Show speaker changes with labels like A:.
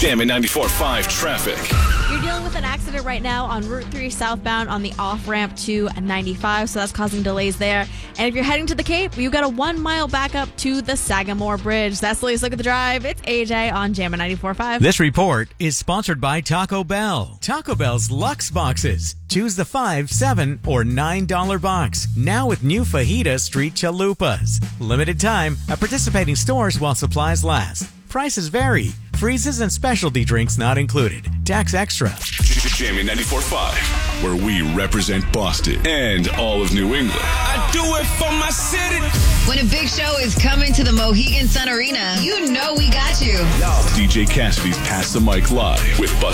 A: Jammin' 94.5 traffic.
B: You're dealing with an accident right now on Route 3 southbound on the off-ramp to 95, so that's causing delays there. And if you're heading to the Cape, you've got a 1-mile backup to the Sagamore Bridge. That's the latest look at the drive. It's AJ on Jammin' 94.5.
C: This report is sponsored by Taco Bell. Taco Bell's Luxe Boxes. Choose the $5, $7, or $9 box. Now with new Fajita Street Chalupas. Limited time at participating stores while supplies last. Prices vary. Freezes and specialty drinks not included. Tax extra.
A: Jammin' 94.5, where we represent Boston and all of New England.
D: I do it for my city.
E: When a big show is coming to the Mohegan Sun Arena, you know we got you.
A: DJ Cassidy's Pass the Mic Live with Buster